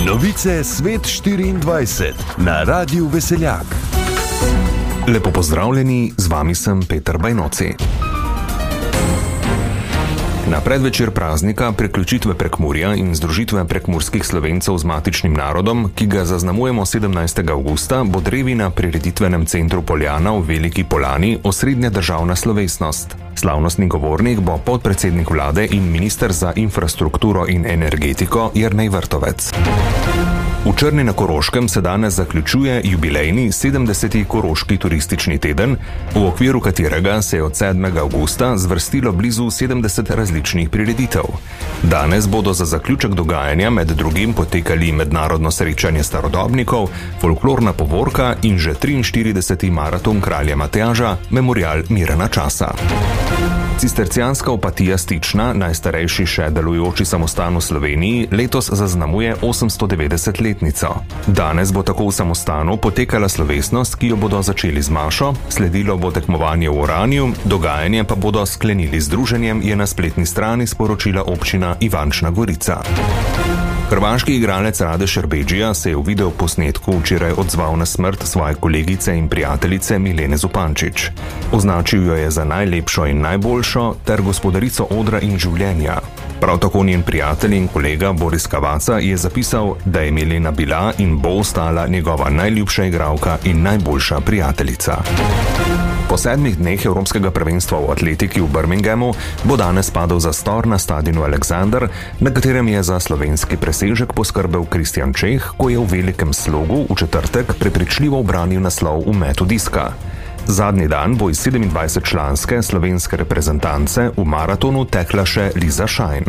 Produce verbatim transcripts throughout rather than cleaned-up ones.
Novice Svet štiriindvajset na Radiu Veseljak. Lepo pozdravljeni, z vami sem Peter Bajnoci. Na predvečer praznika priključitve Prekmurja in združitve prekmurskih Slovencev z matičnim narodom, ki ga zaznamujemo sedemnajstega avgusta, bo drevi na prireditvenem centru Poljana v Veliki Poljani osrednja državna slovesnost. Slavnostni govornik bo podpredsednik vlade in minister za infrastrukturo in energetiko Jernej Vrtovec. V Črni na Koroškem se danes zaključuje jubilejni sedemdeseti Koroški turistični teden, v okviru katerega se je od sedmega avgusta zvrstilo blizu sedemdeset različnih prireditev. Danes bodo za zaključek dogajanja med drugim potekali mednarodno srečanje starodobnikov, folklorna povorka in že triinštirideseti maraton kralja Matjaža, memorial Mirana Časa. Cistercijanska opatija Stična, najstarejši še delujoči samostan v Sloveniji, letos zaznamuje osemstodevetdesetletnico. Danes bo tako v samostanu potekala slovesnost, ki jo bodo začeli z mašo, sledilo bo tekmovanje v oranju, dogajanje pa bodo sklenili z druženjem, je na spletni strani sporočila občina Ivančna Gorica. Hrvaški igralec Rade Šerbedžija se je v videoposnetku včeraj odzval na smrt svoje kolegice in prijateljice Milene Zupančič. Označil jo je za najlepšo in najboljšo ter gospodarico odra in življenja. Prav tako njen prijatelj in kolega Boris Kavaca je zapisal, da je Milena bila in bo ostala njegova najljubša igralka in najboljša prijateljica. Po sedmih dneh Evropskega prvenstva v atletiki v Birminghamu bo danes padel zastor na stadionu Aleksander, na katerem je za slovenski presežek poskrbel Kristjan Čeh, ko je v velikem slogu v četrtek prepričljivo ubranil naslov v metu diska. Zadnji dan bo iz sedemindvajsetčlanske slovenske reprezentance v maratonu tekla še Liza Šajn.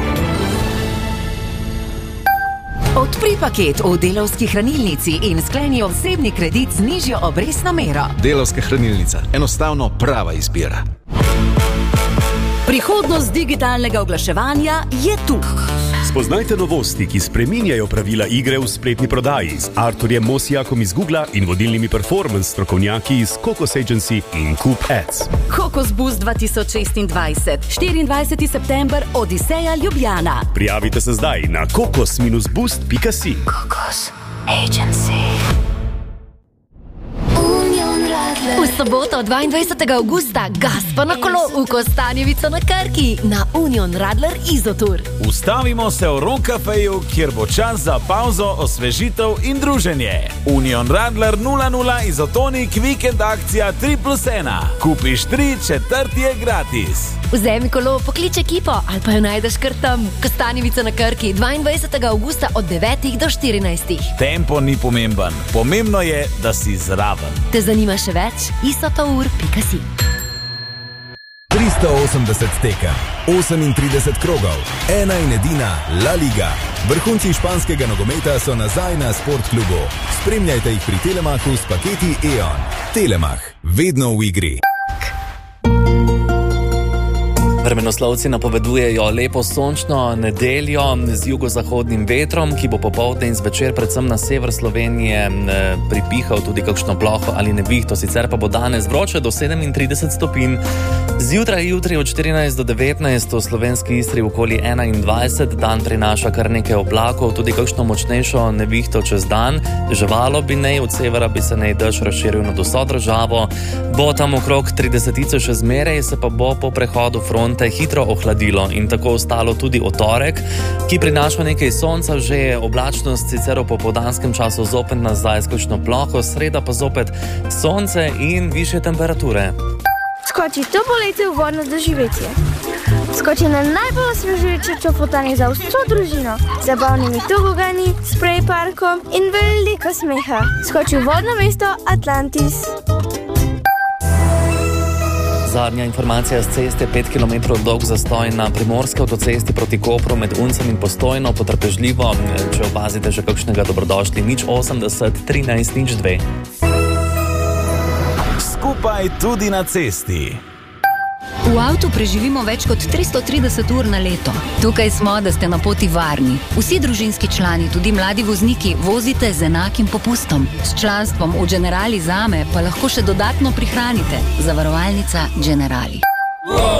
Odpri paket v Delavski hranilnici in skleni osebni kredit z nižjo obrestno mero. Delavska hranilnica. Enostavno prava izbira. Prihodnost digitalnega oglaševanja je tu. Spoznajte novosti, ki spreminjajo pravila igre v spletni prodaji z Arturjem Mosijakom iz Googla in vodilnimi performance strokovnjaki iz Kokos Agency in Coop Ads. Kokos Boost dva tisoč šestindvajset, štiriindvajseti september, Odiseja Ljubljana. Prijavite se zdaj na kokos boost pika si. Kokos Agency. V soboto, dvaindvajsetega avgusta, gas pa na kolo v Kostanjevico na Krki na Union Radler Izotur. Ustavimo se v Rock Cafeju, kjer bo čas za pauzo, osvežitev in druženje. Union Radler nula nula Izotonik vikend akcija tri plus ena. Kupiš tri, četrti je gratis. Vzemi kolo, poklič ekipo ali pa jo najdeš kar tam. Kostanjevica na Krki, dvaindvajsetega avgusta od devetih do štirinajstih. Tempo ni pomemben, pomembno je, da si zraven. Te zanima še več? isotour pika si. tristo osemdeset tekem, osemintrideset krogov, ena in edina La Liga. Vrhunci španskega nogometa so nazaj na Sportklubu. Spremljajte jih pri Telemachu s paketi E O N. Telemach, vedno v igri. Vremenoslovci napovedujejo lepo sončno nedeljo z jugozahodnim vetrom, ki bo popoldne in zvečer predvsem na sever Slovenije pripihal tudi kakšno ploho ali nevihto. Sicer pa bo danes vroče do sedemintrideset stopinj. Zjutraj jutri od štirinajst do devetnajst v slovenski Istri okoli enaindvajset, dan prinaša kar nekaj oblakov, tudi kakšno močnejšo nevihto čez dan. Ževalo bi nej, od severa bi se nej dež razširil nad vso državo. Bo tam okrog tridesetice še zmeraj, se pa bo po prehodu fronte hitro ohladilo in tako ostalo tudi v torek, ki prinaša nekaj sonca, že je oblačnost sicer v popoldanskem času zopet nazaj s kakšno ploho, sreda pa zopet sonce in višje temperature. Skoči to poletje v vodno doživetje. Skoči na najbolj osvežujoče čofotanje za vso družino, z zabavnimi tobogani, sprej parkom in veliko smeha. Skoči v vodno mesto Atlantis. Zadnja informacija z ceste, pet kilometrov dolg zastoj na primorski avtocesti proti Kopru med Uncem in Postojno, potrpežljivo, če opazite že kakšnega, dobrodošli, nič osemdeset, trinajst, nič dve. Skupaj tudi na cesti. V avtu preživimo več kot tristo trideset ur na leto. Tukaj smo, da ste na poti varni. Vsi družinski člani, tudi mladi vozniki, vozite z enakim popustom. S članstvom v Generali Zame pa lahko še dodatno prihranite. Zavarovalnica Generali.